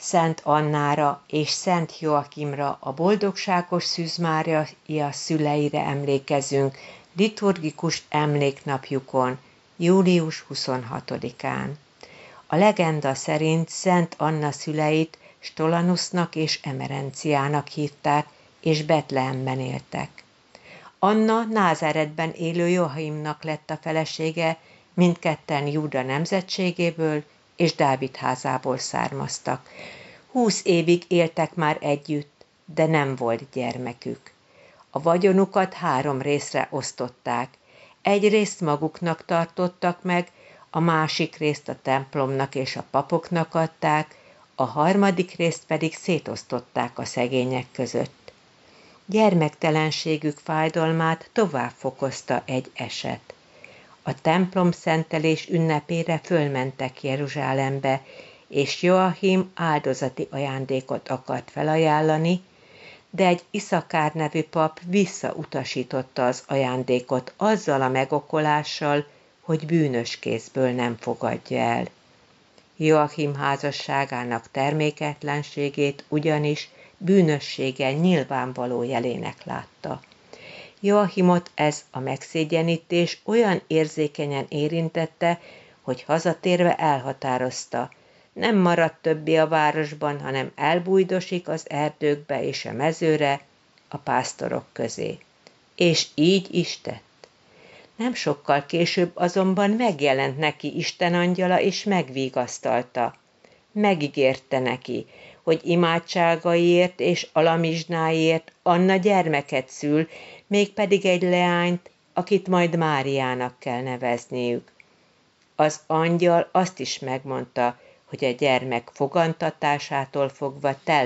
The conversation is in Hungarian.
Szent Annára és Szent Joachimra, a boldogságos Szűz Mária szüleire emlékezünk liturgikus emléknapjukon, július 26-án. A legenda szerint Szent Anna szüleit Stolanusznak és Emerenciának hívták, és Betlehemben éltek. Anna Názáretben élő Joachimnak lett a felesége, mindketten Júda nemzetségéből és Dávid házából származtak. 20 évig éltek már együtt, de nem volt gyermekük. A vagyonukat 3 részre osztották. Egy részt maguknak tartottak meg, a másik részt a templomnak és a papoknak adták, a harmadik részt pedig szétosztották a szegények között. Gyermektelenségük fájdalmát tovább fokozta egy eset. A templom szentelés ünnepére fölmentek Jeruzsálembe, és Joachim áldozati ajándékot akart felajánlani, de egy Iszakár nevű pap visszautasította az ajándékot azzal a megokolással, hogy bűnös kézből nem fogadja el. Joachim házasságának terméketlenségét ugyanis bűnössége nyilvánvaló jelének látta. Joachimot ez a megszégyenítés olyan érzékenyen érintette, hogy hazatérve elhatározta, nem maradt többé a városban, hanem elbújdosik az erdőkbe és a mezőre, a pásztorok közé. És így is tett. Nem sokkal később azonban megjelent neki Isten angyala, és megvigasztalta. Megígérte neki, hogy imádságaiért és alamizsnáiért Anna gyermeket szül, mégpedig egy leányt, akit majd Máriának kell nevezniük. Az angyal azt is megmondta, hogy a gyermek fogantatásától fogva